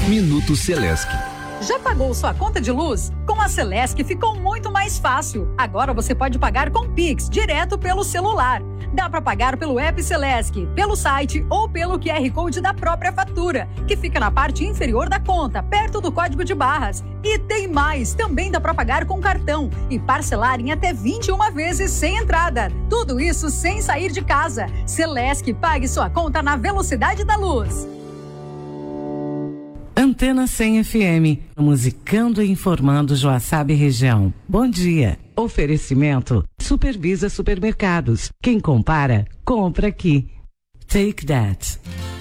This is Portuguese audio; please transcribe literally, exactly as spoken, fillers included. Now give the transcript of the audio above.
Minuto Celesc. Já pagou sua conta de luz? Com a Celesc ficou muito mais fácil. Agora você pode pagar com Pix, direto pelo celular. Dá para pagar pelo app Celesc, pelo site ou pelo Q R Code da própria fatura, que fica na parte inferior da conta, perto do código de barras. E tem mais, também dá para pagar com cartão e parcelar em até vinte e uma vezes sem entrada. Tudo isso sem sair de casa. Celesc, pague sua conta na velocidade da luz. Antena cem F M, musicando e informando Joaçaba e região. Bom dia. Oferecimento Supervisa Supermercados. Quem compara, compra aqui. Take that.